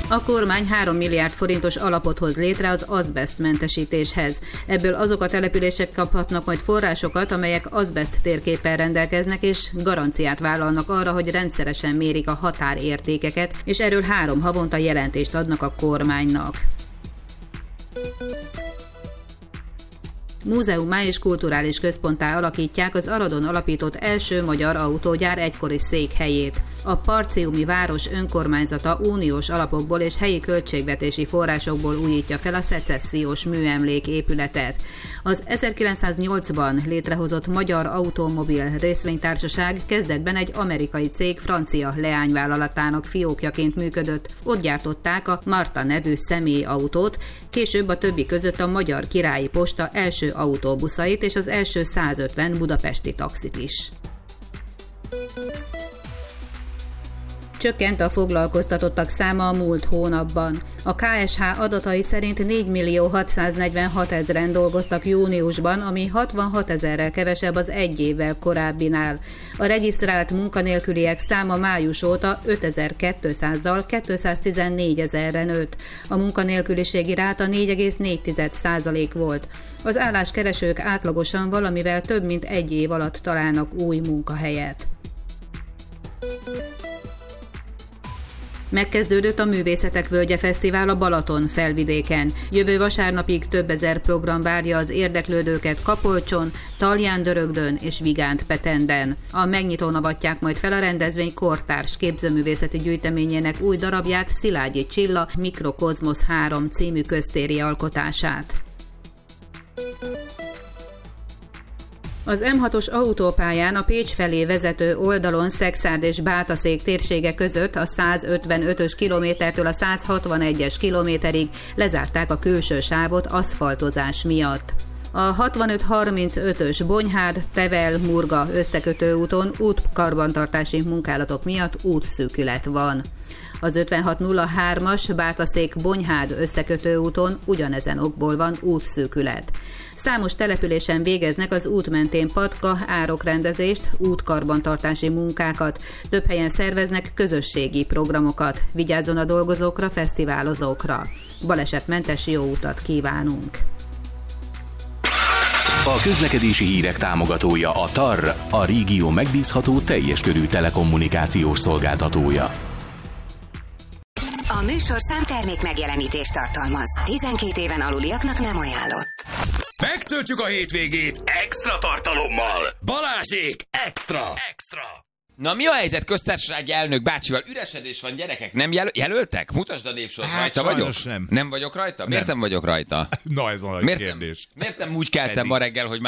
A kormány 3 milliárd forintos alapot hoz létre az azbesztmentesítéshez. Ebből azok a települések kaphatnak majd forrásokat, amelyek azbeszt térképpel rendelkeznek, és garanciát vállalnak arra, hogy rendszeresen mérik a határértékeket, és erről 3 havonta jelentést adnak a kormánynak. Múzeummá és kulturális központtá alakítják az Aradon alapított első magyar autógyár egykori székhelyét. A Parciumi város önkormányzata uniós alapokból és helyi költségvetési forrásokból újítja fel a szecessziós műemlék épületet. Az 1908-ban létrehozott Magyar Automobil Részvénytársaság kezdetben egy amerikai cég francia leányvállalatának fiókjaként működött. Ott gyártották a Marta nevű személyautót, később a többi között a Magyar Királyi Posta első autóbuszait és az első 150 budapesti taxit is. Csökkent a foglalkoztatottak száma a múlt hónapban. A KSH adatai szerint 4.646.000-en dolgoztak júniusban, ami 66.000-rel kevesebb az egy évvel korábbinál. A regisztrált munkanélküliek száma május óta 5.200-zal 214.000-re nőtt. A munkanélküliségi ráta 4,4% volt. Az álláskeresők átlagosan valamivel több mint egy év alatt találnak új munkahelyet. Megkezdődött a Művészetek Völgye Fesztivál a Balaton felvidéken. Jövő vasárnapig több ezer program várja az érdeklődőket Kapolcson, Talján-Dörögdön és Vigánt-Petenden. A megnyitón avatják majd fel a rendezvény kortárs képzőművészeti gyűjteményének új darabját, Szilágyi Csilla Mikrokozmosz 3 című köztéri alkotását. Az M6-os autópályán a Pécs felé vezető oldalon Szekszárd és Bátaszék térsége között a 155-ös kilométertől a 161-es kilométerig lezárták a külső sávot aszfaltozás miatt. A 65-35-ös Bonyhád-Tevel-Murga összekötő úton útkarbantartási munkálatok miatt útszűkület van. Az 5603-as Bátaszék-Bonyhád összekötő úton ugyanezen okból van útszűkület. Számos településen végeznek az út mentén patka, árokrendezést, útkarbantartási munkákat. Több helyen szerveznek közösségi programokat. Vigyázzon a dolgozókra, fesztiválozókra. Balesetmentes jó utat kívánunk! A közlekedési hírek támogatója a TAR, a régió megbízható teljes körű telekommunikációs szolgáltatója. A műsorszám termék megjelenítést tartalmaz. 12 éven aluliaknak nem ajánlott. Megtöltjük a hétvégét extra tartalommal. Balázsék extra! Na mi a helyzet köztársasági elnök bácsival? Üresedés van, gyerekek, nem jelöltek? Mutasd a névsort, rajta vagyok? Nem. Nem vagyok rajta? Miért nem vagyok rajta? Na ez a nagy kérdés. Miért nem úgy keltem ma reggel, hogy